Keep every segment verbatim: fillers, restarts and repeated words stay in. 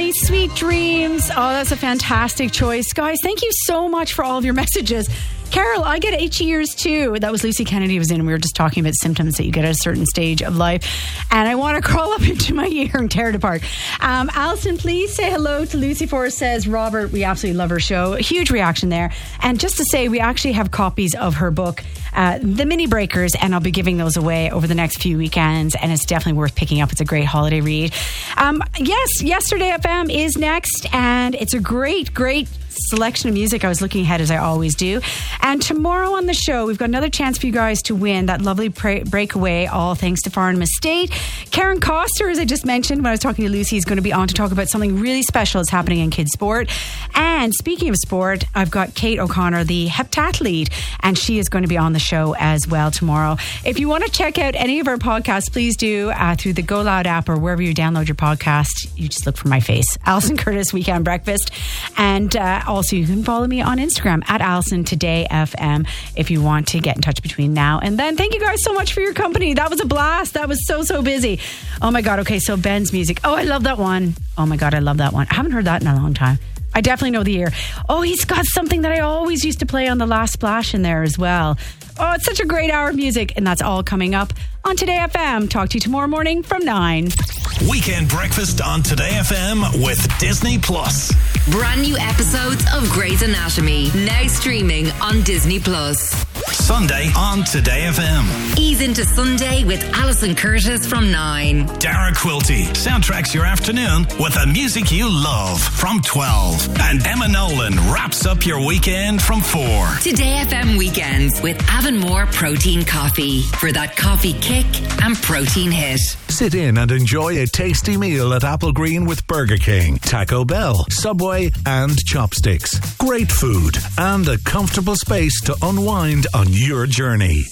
Kennedy, Sweet Dreams. Oh, that's a fantastic choice. Guys, thank you so much for all of your messages. Carol, I get itchy ears too. That was Lucy Kennedy was in. We were just talking about symptoms that you get at a certain stage of life. And I want to crawl up into my ear and tear it apart. Um, Alison, please say hello to Lucy Forrest. Says, Robert, we absolutely love her show. A huge reaction there. And just to say, we actually have copies of her book, uh, The Mini Breakers, and I'll be giving those away over the next few weekends. And it's definitely worth picking up. It's a great holiday read. Um, yes, Yesterday F M is next. And it's a great, great selection of music. I was looking ahead as I always do. And tomorrow on the show, we've got another chance for you guys to win that lovely pra- breakaway, all thanks to Farnham Estate. Karen Coster, as I just mentioned when I was talking to Lucy, is going to be on to talk about something really special that's happening in kids sport. And speaking of sport, I've got Kate O'Connor, the heptathlete, and she is going to be on the show as well tomorrow. If you want to check out any of our podcasts, please do uh, through the Go Loud app or wherever you download your podcast. You just look for my face, Alison Curtis Weekend Breakfast. And uh, also you can follow me on Instagram at Alison Today F M if you want to get in touch between now and then. Thank you guys so much for your company. That was a blast. That was so, so busy. Oh my God. Okay, so Ben's music. Oh, I love that one. Oh my God, I love that one. I haven't heard that in a long time. I definitely know the year. Oh, he's got something that I always used to play on the Last Splash in there as well. Oh, it's such a great hour of music. And that's all coming up on Today F M. Talk to you tomorrow morning from nine. Weekend Breakfast on Today F M with Disney Plus. Brand new episodes of Grey's Anatomy, now streaming on Disney Plus. Sunday on Today F M. Ease into Sunday with Alison Curtis from nine. Dara Quilty soundtracks your afternoon with the music you love from twelve. And Emma Nolan wraps up your weekend from four. Today F M weekends with Avonmore Protein Coffee for that coffee kick and protein hit. Sit in and enjoy a tasty meal at Apple Green with Burger King, Taco Bell, Subway and Chopsticks. Great food and a comfortable space to unwind on your journey.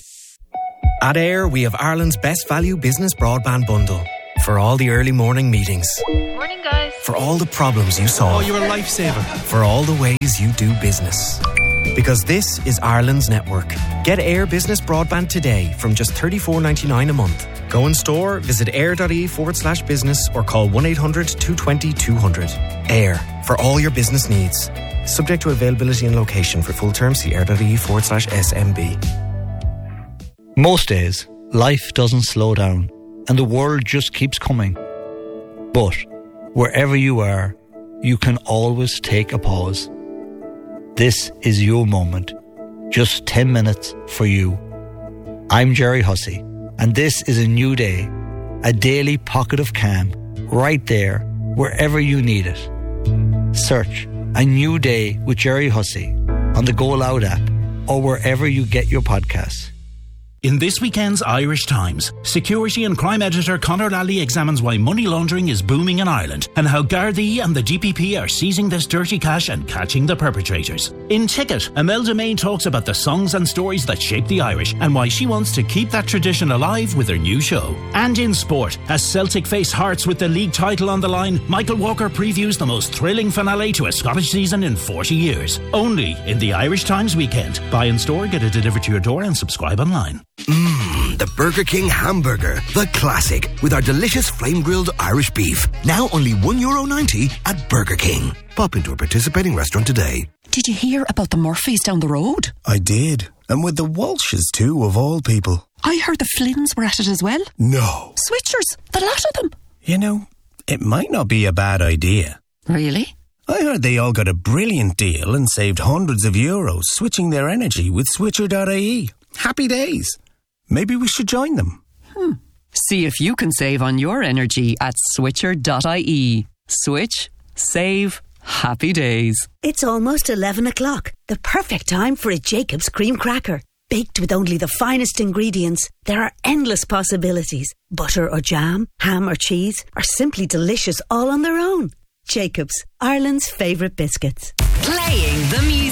At Air, we have Ireland's best value business broadband bundle. For all the early morning meetings. Morning, guys. For all the problems you solve. Oh, you're a lifesaver. For all the ways you do business. Because this is Ireland's network. Get Air Business Broadband today from just thirty-four ninety-nine a month. Go in store, visit air.ie forward slash business or call one eight hundred two two zero two hundred. Air, for all your business needs. Subject to availability and location. For full terms, see air.ie forward slash SMB. Most days, life doesn't slow down and the world just keeps coming. But wherever you are, you can always take a pause. This is your moment. Just ten minutes for you. I'm Jerry Hussey, and this is a new day, a daily pocket of calm, right there, wherever you need it. Search A New Day with Jerry Hussey on the Go Loud app or wherever you get your podcasts. In this weekend's Irish Times, security and crime editor Conor Lally examines why money laundering is booming in Ireland and how Gardaí and the D P P are seizing this dirty cash and catching the perpetrators. In Ticket, Imelda May talks about the songs and stories that shape the Irish and why she wants to keep that tradition alive with her new show. And in sport, as Celtic face Hearts with the league title on the line, Michael Walker previews the most thrilling finale to a Scottish season in forty years. Only in the Irish Times weekend. Buy in store, get it delivered to your door and subscribe online. Mmm, the Burger King hamburger, the classic, with our delicious flame-grilled Irish beef. Now only one euro ninety at Burger King. Pop into a participating restaurant today. Did you hear about the Murphys down the road? I did. And with the Walshes too, of all people. I heard the Flynns were at it as well. No. Switchers, the lot of them. You know, it might not be a bad idea. Really? I heard they all got a brilliant deal and saved hundreds of euros switching their energy with switcher dot I E. Happy days. Maybe we should join them. Hmm. See if you can save on your energy at switcher dot I E. Switch, save, happy days. It's almost eleven o'clock. The perfect time for a Jacob's cream cracker. Baked with only the finest ingredients, there are endless possibilities. Butter or jam, ham or cheese, or simply delicious all on their own. Jacob's, Ireland's favourite biscuits. Playing the music.